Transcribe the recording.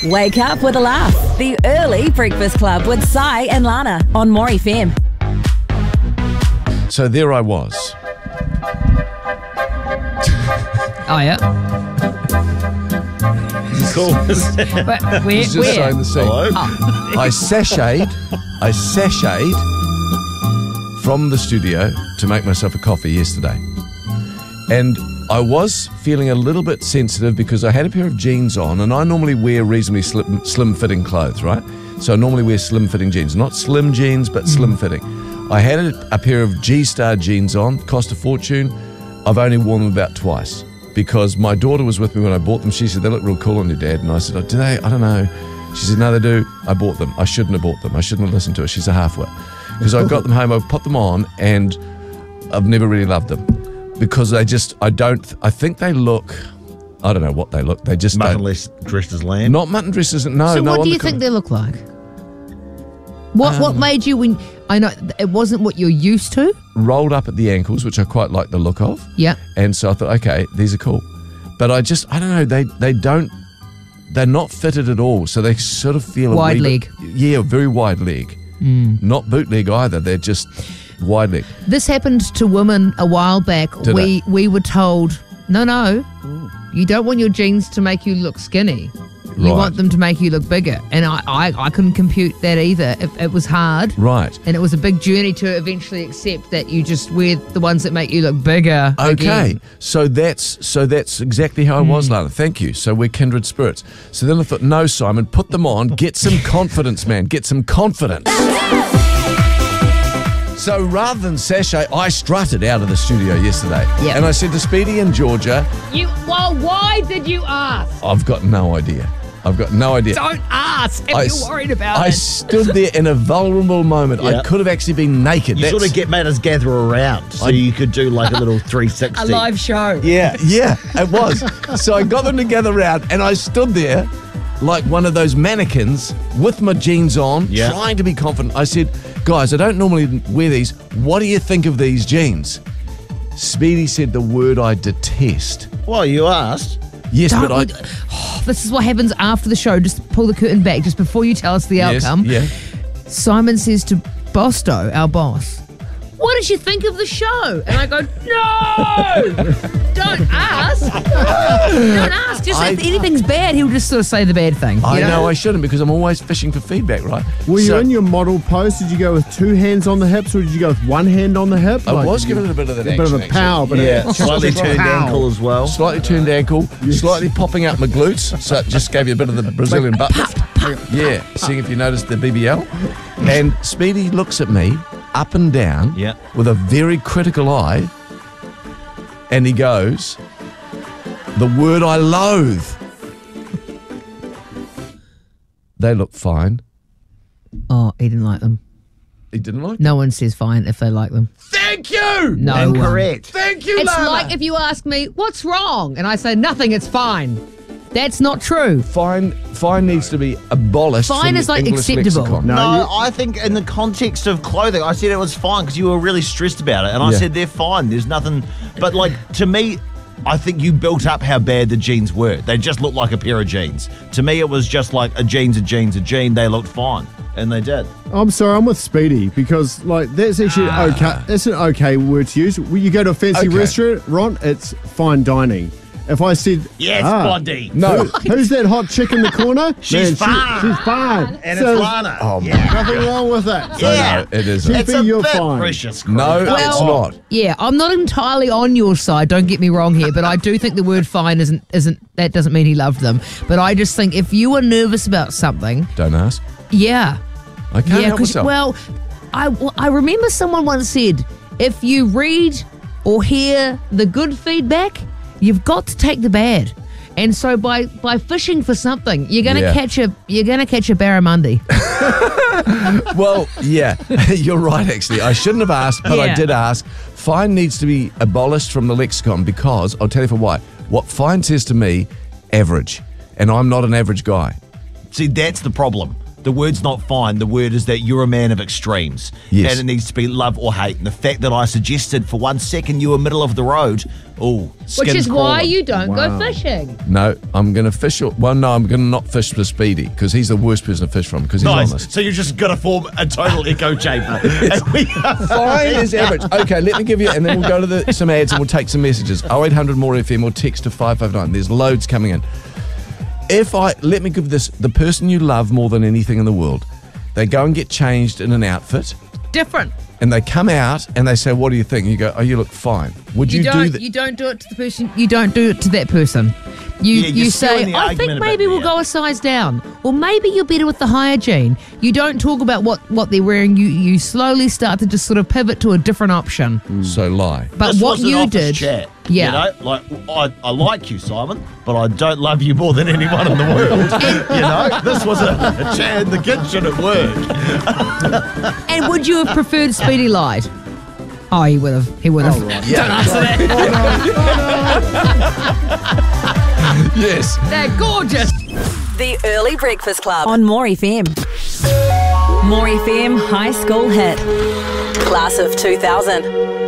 Wake up with a laugh. The Early Breakfast Club with Sai and Lana on More FM. So there I was. Oh, yeah. Cool. But where? It's just showing the scene. Hello? I sashayed from the studio to make myself a coffee yesterday. And I was feeling a little bit sensitive because I had a pair of jeans on, and I normally wear reasonably slim-fitting clothes, right? So I normally wear slim-fitting jeans. Not slim jeans, but slim-fitting. I had a pair of G-Star jeans on, cost a fortune. I've only worn them about twice because my daughter was with me when I bought them. She said, they look real cool on you, Dad. And I said, oh, do they? I don't know. She said, no, they do. I bought them. I shouldn't have bought them. I shouldn't have listened to her. She's a half-wit. Because I got them home, I've put them on, and I've never really loved them. Because I think they look, I don't know what they look. They just Mutton less dressed as lamb. Not mutton dressed as, no. So no, what do you think they look like? What made you, when I know it wasn't what you're used to? Rolled up at the ankles, which I quite like the look of. Yeah. And so I thought, okay, these are cool. But I don't know, they're not fitted at all. So they sort of feel wide leg. Yeah, very wide leg. Not bootleg either. They're just wide leg. This happened to women a while back. We were told, no, you don't want your jeans to make you look skinny. You want them to make you look bigger. And I couldn't compute that either. It was hard. Right. And it was a big journey to eventually accept that you just wear the ones that make you look bigger. Okay. Again. So that's exactly how I was, Lana. Thank you. So we're kindred spirits. So then I thought, no, Simon, put them on. Get some confidence, man. Get some confidence. So rather than sachet, I strutted out of the studio yesterday. Yep. And I said to Speedy and Georgia, why did you ask? I've got no idea. Don't ask if you're worried about it. I stood there in a vulnerable moment. Yeah. I could have actually been naked. You sort of made us gather around so you could do like a little 360. A live show. Yeah, it was. So I got them to gather around and I stood there like one of those mannequins with my jeans on, trying to be confident. I said, guys, I don't normally wear these. What do you think of these jeans? Speedy said the word I detest. Well, you asked. Yes, but I... This is what happens after the show. Just pull the curtain back just before you tell us the outcome. Yeah. Simon says to Bosto, our boss, what did you think of the show? And I go, no! Don't ask. Don't ask. Just if anything's bad, he'll just sort of say the bad thing. I know I shouldn't because I'm always fishing for feedback, right? Were you in your model pose? Did you go with two hands on the hips or did you go with one hand on the hip? I was giving it a bit of that a bit of a power, but slightly turned ankle as well. Slightly turned ankle, slightly popping out my glutes, so it just gave you a bit of the Brazilian butt lift. Yeah, seeing if you noticed the BBL. And Speedy looks at me up and down with a very critical eye, and he goes, the word I loathe. They look fine. Oh, he didn't like them. He didn't like them? No one says fine if they like them. Thank you! No. Incorrect. Thank you, It's Lana. like if you ask me, what's wrong? And I say, nothing, it's fine. That's not true. Fine needs to be abolished. Fine from is the like English acceptable. lexicon. No, I think in the context of clothing, I said it was fine because you were really stressed about it. And I said they're fine. There's nothing. But like, to me, I think you built up how bad the jeans were. They just looked like a pair of jeans. To me, it was just like a jean. They looked fine. And they did. I'm sorry, I'm with Speedy because like that's actually okay. That's an okay word to use. When you go to a fancy restaurant, it's fine dining. If I said, yes, Blondie. No, who's that hot chick in the corner? She's fine. She's fine. And it's Lana. Oh, nothing wrong with that. So no, it isn't. It's a you're bit fine. precious. No, it's not. Yeah, I'm not entirely on your side, don't get me wrong here, but I do think the word fine isn't that doesn't mean he loved them. But I just think if you were nervous about something. Don't ask. Yeah. I can't help myself. Well, I remember someone once said, if you read or hear the good feedback, you've got to take the bad. And so by fishing for something, you're gonna catch a barramundi. Well, yeah, you're right. Actually, I shouldn't have asked, but I did ask. Fine needs to be abolished from the lexicon because I'll tell you for why. What fine says to me, average, and I'm not an average guy. See, that's the problem. the word's not fine. The word is that you're a man of extremes. Yes. And it needs to be love or hate. And the fact that I suggested for 1 second you were middle of the road, which is why you don't go fishing. No, I'm going to fish. I'm going to not fish for Speedy because he's the worst person to fish from because he's honest. So you're just going to form a total echo chamber. Fine as average. Okay, let me give you, and then we'll go to some ads and we'll take some messages. 0800 more FM or text to 559. There's loads coming in. Let me give this, the person you love more than anything in the world, they go and get changed in an outfit. Different. And they come out and they say, what do you think? You go, oh, you look fine. Would you do that? You don't do it to the person. You don't do it to that person. You say, I think maybe we'll go a size down. Or maybe you're better with the higher jean. You don't talk about what they're wearing. You slowly start to just sort of pivot to a different option. So lie. But This what was an you office did. chat, Yeah. You know, like I like you, Simon, but I don't love you more than anyone in the world. You know, this was a chat in the kitchen at work. And would you have preferred Speedy lied? Oh, he would have. He would have. right. Don't answer that. Yes. They're gorgeous. The Early Breakfast Club on More FM. More FM High School Hit. Class of 2000.